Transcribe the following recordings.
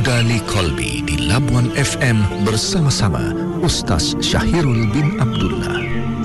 Al-Huda li Qalbi di Labuan FM bersama-sama Ustaz Syahirul bin Abdullah.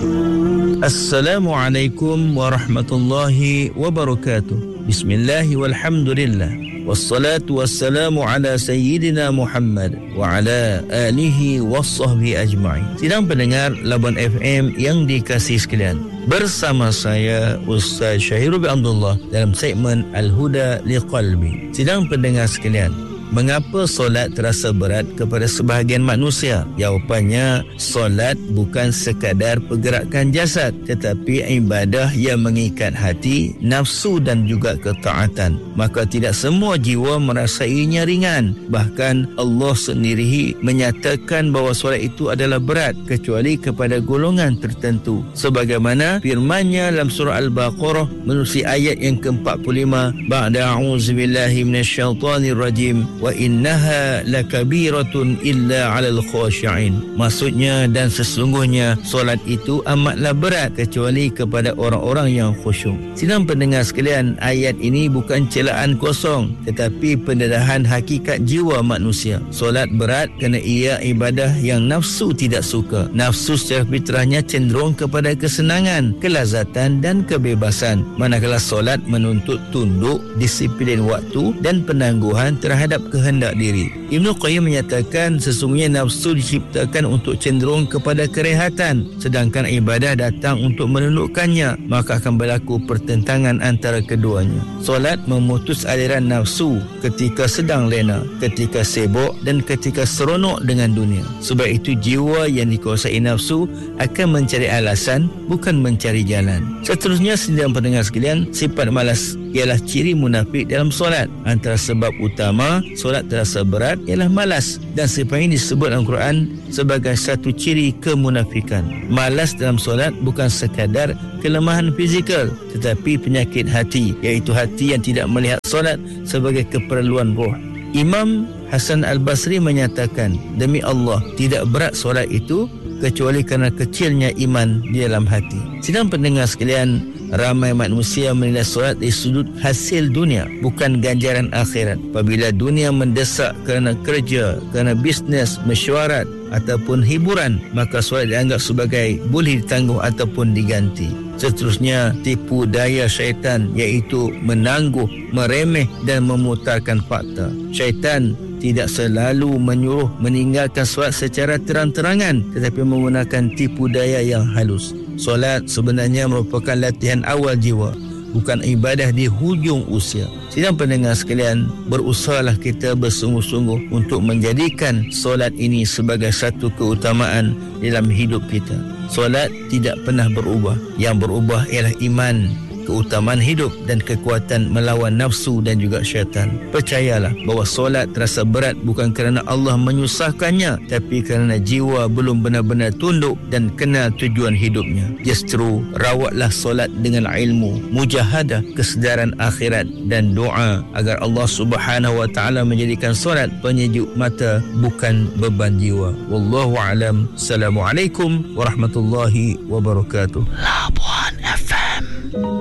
Assalamualaikum warahmatullahi wabarakatuh. Bismillahi walhamdulillah. Wassalatu wassalamu ala sayyidina Muhammad wa ala alihi wassahbihi ajma'in. Sidang pendengar Labuan FM yang dikasihi sekalian, bersama saya Ustaz Syahirul bin Abdullah dalam segmen Al-Huda li Qalbi. Sidang pendengar sekalian, mengapa solat terasa berat kepada sebahagian manusia? Jawapannya, solat bukan sekadar pergerakan jasad, tetapi ibadah yang mengikat hati, nafsu dan juga ketaatan. Maka tidak semua jiwa merasainya ringan. Bahkan Allah sendiri menyatakan bahawa solat itu adalah berat kecuali kepada golongan tertentu. Sebagaimana firman-Nya dalam surah Al-Baqarah menerusi ayat yang ke-45, ba'da a'udzubillahi minasyaitonir rajim, wa innaha lakabiratun illa 'alal khashi'in. Maksudnya, dan sesungguhnya solat itu amatlah berat kecuali kepada orang-orang yang khusyuk. Sidang pendengar sekalian, ayat ini bukan celaan kosong tetapi pendedahan hakikat jiwa manusia. Solat berat kerana ia ibadah yang nafsu tidak suka. Nafsu secara fitrahnya cenderung kepada kesenangan, kelazatan dan kebebasan, manakala solat menuntut tunduk, disiplin waktu dan penangguhan terhadap kehendak diri. Ibnu Qayyim menyatakan sesungguhnya nafsu diciptakan untuk cenderung kepada kerehatan, sedangkan ibadah datang untuk menundukkannya, maka akan berlaku pertentangan antara keduanya. Solat memutus aliran nafsu ketika sedang lena, ketika sibuk dan ketika seronok dengan dunia. Sebab itu jiwa yang dikuasai nafsu akan mencari alasan, bukan mencari jalan. Seterusnya, sidang pendengar sekalian, sifat malas ialah ciri munafik dalam solat. Antara sebab utama solat terasa berat ialah malas, dan sifat ini disebut dalam Quran sebagai satu ciri kemunafikan. Malas dalam solat bukan sekadar kelemahan fizikal tetapi penyakit hati, iaitu hati yang tidak melihat solat sebagai keperluan roh. Imam Hasan Al-Basri menyatakan, demi Allah, tidak berat solat itu kecuali kerana kecilnya iman di dalam hati. Sidang pendengar sekalian, ramai manusia menilai solat dari sudut hasil dunia, bukan ganjaran akhirat. Apabila dunia mendesak kerana kerja, kerana bisnes, mesyuarat ataupun hiburan, maka solat dianggap sebagai boleh ditangguh ataupun diganti. Seterusnya, tipu daya syaitan, iaitu menangguh, meremeh dan memutarkan fakta. Syaitan tidak selalu menyuruh meninggalkan solat secara terang-terangan, tetapi menggunakan tipu daya yang halus. Solat sebenarnya merupakan latihan awal jiwa, bukan ibadah di hujung usia. Sidang pendengar sekalian, berusahalah kita bersungguh-sungguh untuk menjadikan solat ini sebagai satu keutamaan dalam hidup kita. Solat tidak pernah berubah. Yang berubah ialah iman, keutamaan hidup dan kekuatan melawan nafsu dan juga syaitan. Percayalah bahawa solat terasa berat bukan kerana Allah menyusahkannya, tapi kerana jiwa belum benar-benar tunduk dan kenal tujuan hidupnya. Justru rawatlah solat dengan ilmu, mujahadah, kesedaran akhirat dan doa agar Allah Subhanahu wa taala menjadikan solat penyejuk mata bukan beban jiwa. Wallahu a'lam. Assalamualaikum warahmatullahi wabarakatuh. Labuan FM.